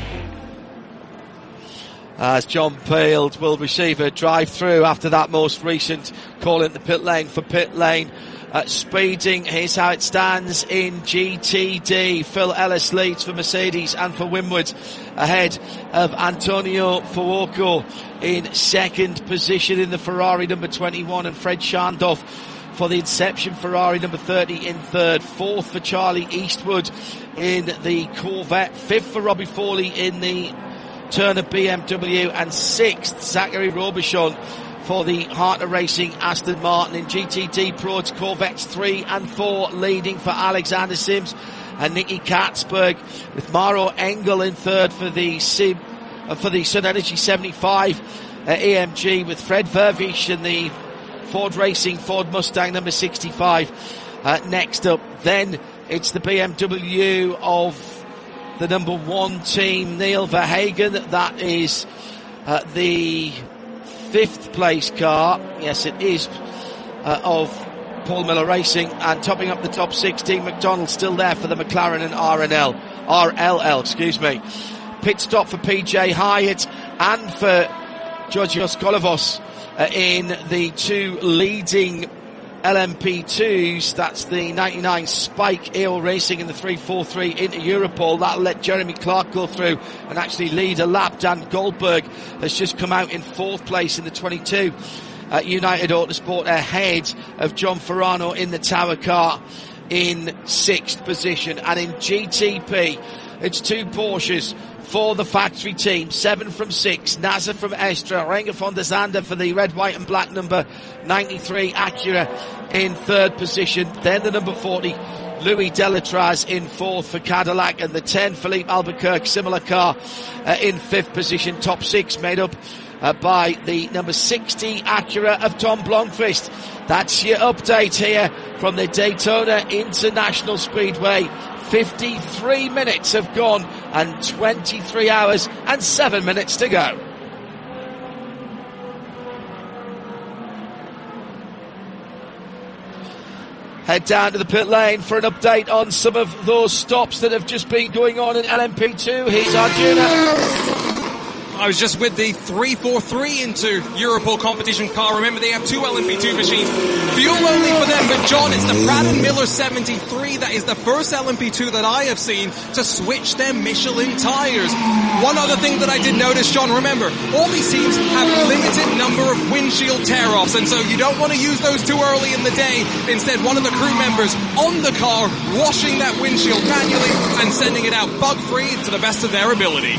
As John Field will receive a drive-through after that most recent call in the pit lane for pit lane uh, speeding. Here's how it stands in G T D. Phil Ellis leads for Mercedes and for Winward, ahead of Antonio Fuoco in second position in the Ferrari number twenty-one, and Fred Schandorf for the Inception Ferrari number thirty in third. Fourth for Charlie Eastwood in the Corvette. Fifth for Robbie Foley in the Turner B M W, and sixth Zachary Robichon for the Harter Racing Aston Martin. In G T D Pro, it's Corvettes three and four leading for Alexander Sims and Nicky Katzberg, with Maro Engel in third for the Sim, uh, for the Sun Energy seventy-five uh, A M G, with Fred Vervish and the Ford Racing Ford Mustang number sixty-five uh, next up. Then it's the B M W of the number one team, Neil Verhagen. That is uh, the fifth place car. Yes, it is uh, of Paul Miller Racing. And topping up the top sixteen, McDonald still there for the McLaren and R N L, R L L, excuse me. Pit stop for P J Hyatt and for Georgios Kolovos uh, in the two leading L M P twos. That's the ninety-nine Spike A O Racing and the three forty-three into Europol. That'll let Jeremy Clark go through and actually lead a lap. Dan Goldberg has just come out in fourth place in the twenty-two uh, United Autosport, ahead of John Ferrano in the Tower car in sixth position. And in G T P, it's two Porsches for the factory team. Seven from six. Nasser from Estra. Renger von der Zande for the red, white and black number ninety-three Acura in third position. Then the number forty, Louis Delatraz in fourth for Cadillac. And the ten, Philippe Albuquerque, similar car uh, in fifth position. Top six made up uh, by the number sixty Acura of Tom Blomqvist. That's your update here from the Daytona International Speedway. fifty-three minutes have gone and twenty-three hours and seven minutes to go. Head down to the pit lane for an update on some of those stops that have just been going on in L M P two. Here's Arjuna. I was just with the three forty-three into Europol competition car. Remember, they have two L M P two machines. Fuel only for them, but John, it's the Pratt and Miller seventy-three that is the first L M P two that I have seen to switch their Michelin tires. One other thing that I did notice, John, remember, all these teams have a limited number of windshield tear-offs, and so you don't want to use those too early in the day. Instead, one of the crew members on the car washing that windshield manually and sending it out bug-free to the best of their ability.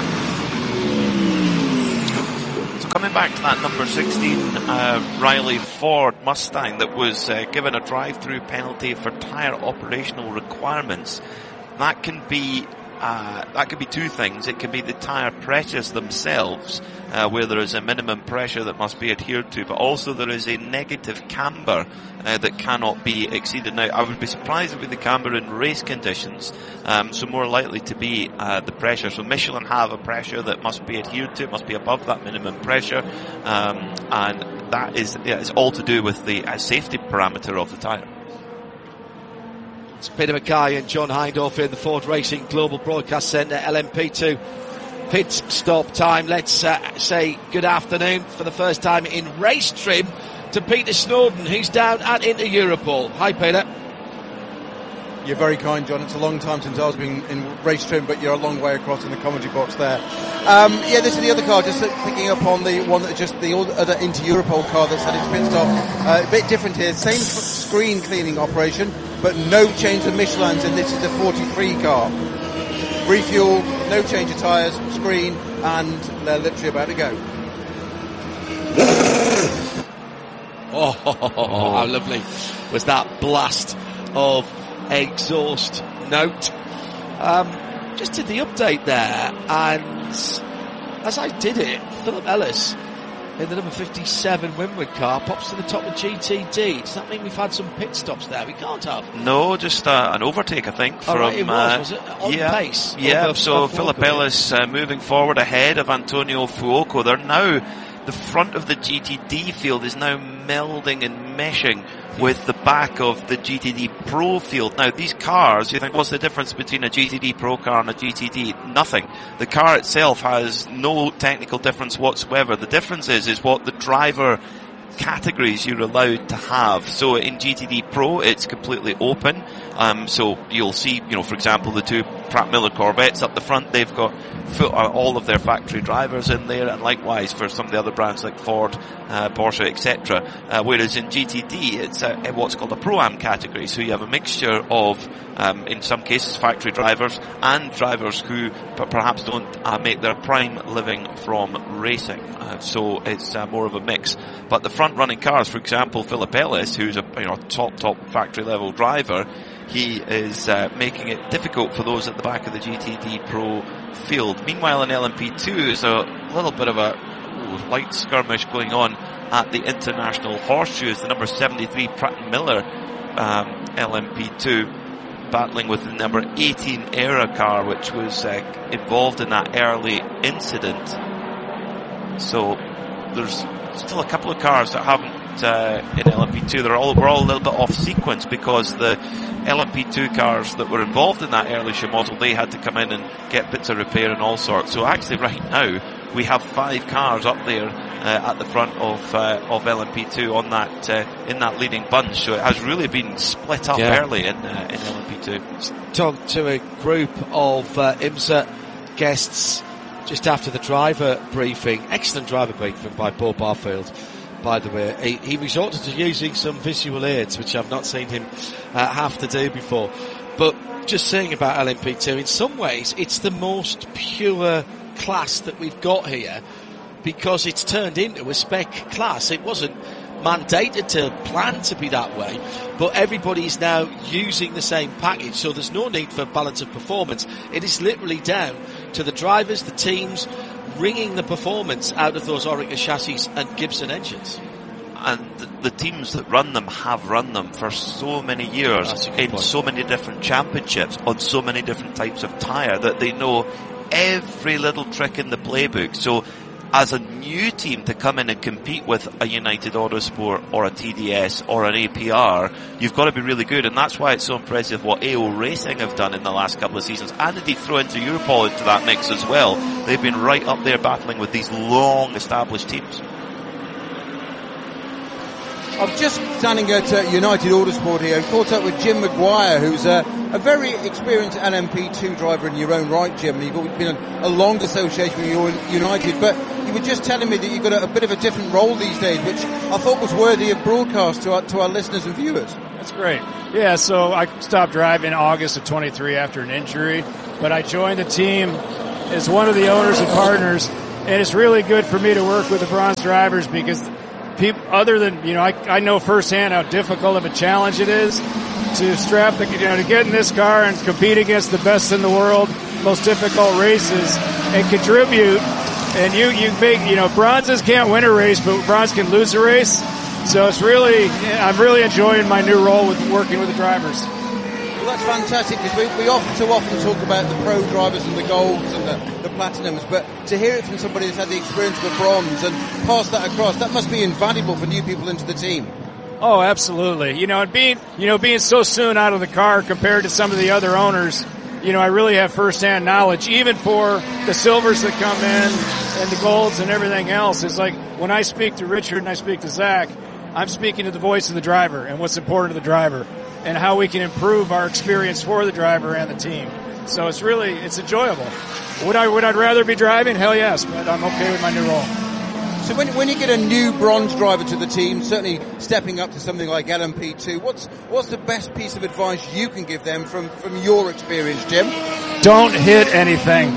So coming back to that number sixteen uh, Riley Ford Mustang that was uh, given a drive-through penalty for tyre operational requirements, that can be Uh, that could be two things. It can be the tyre pressures themselves, uh, where there is a minimum pressure that must be adhered to, but also there is a negative camber uh, that cannot be exceeded. Now, I would be surprised if it would be the camber in race conditions, um, so more likely to be uh, the pressure. So Michelin have a pressure that must be adhered to, it must be above that minimum pressure, um, and that is yeah, it's all to do with the uh, safety parameter of the tyre. It's Peter Mackay and John Hindhaugh in the Ford Racing Global Broadcast Centre. L M P two pit stop time. Let's uh, say good afternoon for the first time in race trim to Peter Snowden, who's down at Inter Europol. Hi, Peter. You're very kind, John. It's a long time since I was been in race trim, but you're a long way across in the commentary box there. Um, yeah, this is the other car, just picking up on the one that just the other Inter Europol car that's had its pit stop. Uh, a bit different here. Same screen cleaning operation, but no change of Michelin's, and this is the forty-three car. Refuel, no change of tyres, screen, and they're literally about to go. oh, oh, oh, oh, how lovely was that blast of exhaust note. Um, just did the update there, and as I did it, Philip Ellis in the number fifty-seven Winward car pops to the top of G T D. Does that mean we've had some pit stops there? We can't have. No, just uh, an overtake, I think. From, oh, right, it was, uh, was it? On yeah, pace? Yeah, of, so of Philip Fuoco, Ellis uh, moving forward ahead of Antonio Fuoco. They're now, the front of the G T D field is now melding and meshing with the back of the G T D Pro field. Now, these cars, you think, what's the difference between a G T D Pro car and a G T D? Nothing. The car itself has no technical difference whatsoever. The difference is, is what the driver categories you're allowed to have. So in G T D Pro, it's completely open. Um, so you'll see, you know, for example, the two Pratt Miller Corvettes up the front, they've got full, uh, all of their factory drivers in there, and likewise for some of the other brands like Ford, uh, Porsche, et cetera. Uh, whereas in G T D, it's a, a what's called a Pro-Am category. So you have a mixture of, um, in some cases, factory drivers and drivers who p- perhaps don't uh, make their prime living from racing. Uh, so it's uh, more of a mix. But the front-running cars, for example, Philip Ellis, who's a you know top top factory level driver, he is uh, making it difficult for those at the back of the G T D Pro field. Meanwhile, in L M P two, there's a little bit of a ooh, light skirmish going on at the International Horseshoes. The number seventy-three Pratt & Miller um, L M P two battling with the number eighteen Era car, which was uh, involved in that early incident. So there's still a couple of cars that haven't uh, in L M P two. They're all we're all a little bit off sequence because the L M P two cars that were involved in that early model, they had to come in and get bits of repair and all sorts. So actually, right now we have five cars up there uh, at the front of uh, of L M P two on that uh, in that leading bunch. So it has really been split up yeah. early in uh, in L M P two. Talked to a group of uh, IMSA guests just after the driver briefing. Excellent driver briefing by Paul Barfield, by the way. He, he resorted to using some visual aids, which I've not seen him uh, have to do before. But just saying about L M P two, in some ways, it's the most pure class that we've got here because it's turned into a spec class. It wasn't mandated to plan to be that way, but everybody's now using the same package, so there's no need for balance of performance. It is literally down to the drivers, the teams, wringing the performance out of those Oreca chassis and Gibson engines. And the, the teams that run them have run them for so many years in point. so many different championships on so many different types of tyre that they know every little trick in the playbook. So as a new team to come in and compete with a United Autosport or a T D S or an A P R, you've got to be really good, and that's why it's so impressive what A O Racing have done in the last couple of seasons, and indeed throw into Europol into that mix as well. They've been right up there battling with these long established teams. I'm just standing at uh, United Autosport here and caught up with Jim Maguire, who's uh, a very experienced L M P two driver in your own right, Jim. You've been in a long association with United, but you were just telling me that you've got a, a bit of a different role these days, which I thought was worthy of broadcast to our, to our listeners and viewers. That's great. Yeah, so I stopped driving in August of twenty-three after an injury, but I joined the team as one of the owners and partners, and it's really good for me to work with the bronze drivers because people, other than, you know, I, I know firsthand how difficult of a challenge it is to strap the, you know, to get in this car and compete against the best in the world, most difficult races, and contribute. And you, you make, you know, bronzes can't win a race, but bronze can lose a race. So it's really, I'm really enjoying my new role with working with the drivers. Well, that's fantastic because we, we often so often talk about the pro drivers and the golds and the, the platinums, but to hear it from somebody that's had the experience of a bronze and pass that across, that must be invaluable for new people into the team. Oh, absolutely. You know, and being, you know, being so soon out of the car compared to some of the other owners, you know, I really have firsthand knowledge, even for the silvers that come in and the golds and everything else. It's like when I speak to Richard and I speak to Zach, I'm speaking to the voice of the driver and what's important to the driver and how we can improve our experience for the driver and the team. So it's really, it's enjoyable. Would I, would I rather be driving? Hell yes, but I'm okay with my new role. So when, when you get a new bronze driver to the team, certainly stepping up to something like L M P two, what's what's the best piece of advice you can give them from, from your experience, Jim? Don't hit anything.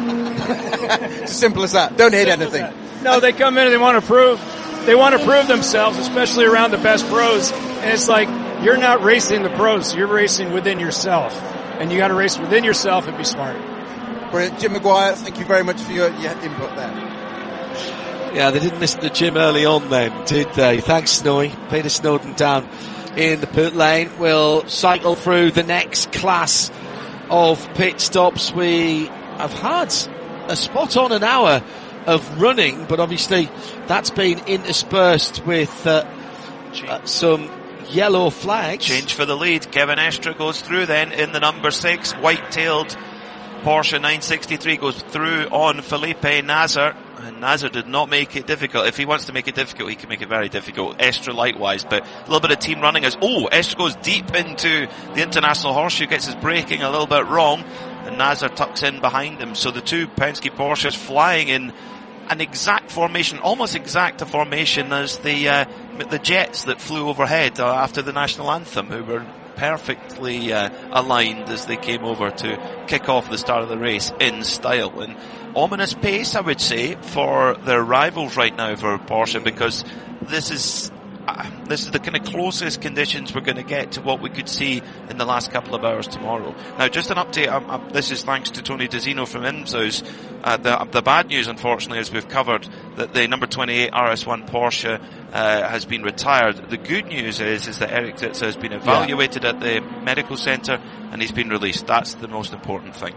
It's as simple as that. Don't hit anything. No, they come in and they want to prove, they want to prove themselves, especially around the best pros. And it's like, you're not racing the pros, you're racing within yourself. And you got to race within yourself and be smart. Brilliant. Jim Maguire, thank you very much for your, your input there. Yeah, they didn't listen to Jim early on then, did they? Thanks, Snowy. Peter Snowden down in the pit lane. We'll cycle through the next class of pit stops. We have had a spot on an hour of running, but obviously that's been interspersed with uh, uh, some yellow flags. Change for the lead. Kevin Estre goes through then in the number six. White-tailed Porsche nine sixty-three goes through on Felipe Nasr. And Nasr did not make it difficult. If he wants to make it difficult, he can make it very difficult. Estre likewise, but a little bit of team running as, oh, Estre goes deep into the International Horseshoe, gets his braking a little bit wrong, and Nasr tucks in behind him. So the two Penske Porsches flying in an exact formation, almost exact a formation as the, uh, the jets that flew overhead uh, after the national anthem, who were perfectly uh, aligned as they came over to kick off the start of the race in style. And ominous pace, I would say, for their rivals right now for Porsche, because this is uh, this is the kind of closest conditions we're going to get to what we could see in the last couple of hours tomorrow. Now, just an update. Um, um, this is thanks to Tony DeZino from IMSA's. Uh, the, the bad news, unfortunately, as we've covered, that the number twenty-eight R S one Porsche uh, has been retired. The good news is is that Eric Zitzer has been evaluated yeah. at the medical centre and he's been released. That's the most important thing.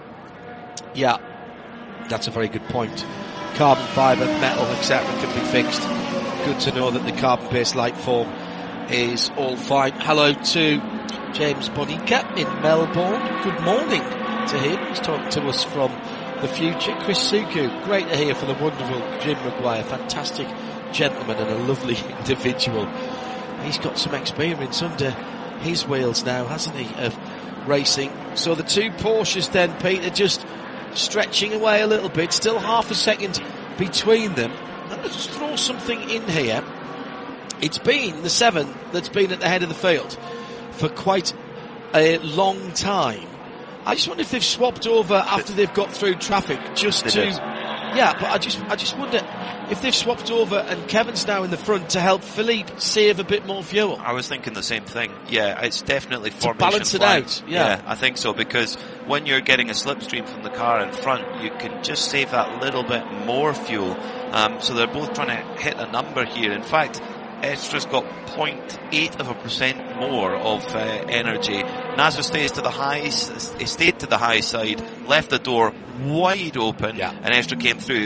Yeah. That's a very good point. Carbon fibre, metal, et cetera can be fixed. Good to know that the carbon-based light form is all fine. Hello to James Bonica in Melbourne. Good morning to him. He's talking to us from the future. Chris Suku, great to hear from the wonderful Jim Maguire. Fantastic gentleman and a lovely individual. He's got some experience under his wheels now, hasn't he, of racing. So the two Porsches then, Peter, just stretching away a little bit, still half a second between them. And let's just throw something in here. It's been the seven that's been at the head of the field for quite a long time. I just wonder if they've swapped over after they've got through traffic just they to did. yeah, but I just I just wonder if they've swapped over and Kevin's now in the front to help Philippe save a bit more fuel. I was thinking the same thing. Yeah, it's definitely to formation balance it flying. out. Yeah. yeah, I think so, because when you're getting a slipstream from the car in front, you can just save that little bit more fuel. Um, so they're both trying to hit a number here. In fact, Estre's got zero point eight of a percent more of uh, energy. Nasr stays to the high, he stayed to the high side, left the door wide open, yeah. and Estre came through.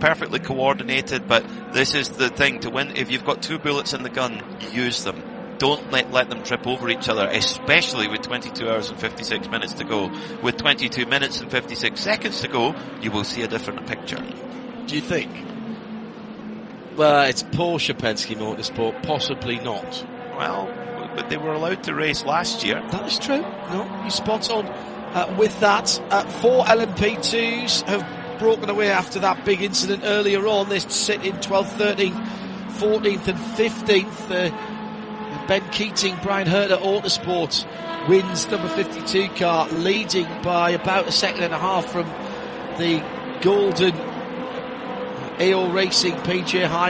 perfectly coordinated, but this is the thing to win. If you've got two bullets in the gun, use them. Don't let, let them trip over each other, especially with twenty-two hours and fifty-six minutes to go. With twenty-two minutes and fifty-six seconds to go, you will see a different picture. Do you think? Well, it's Porsche Penske Motorsport, possibly not. Well, but they were allowed to race last year. That is true. No, you're spot on uh, with that. Uh, four L M P twos have broken away after that big incident earlier on. They sit in twelfth, thirteenth, fourteenth and fifteenth. Uh, Ben Keating, Brian Herter Autosport wins number fifty-two car, leading by about a second and a half from the golden A O Racing P J High.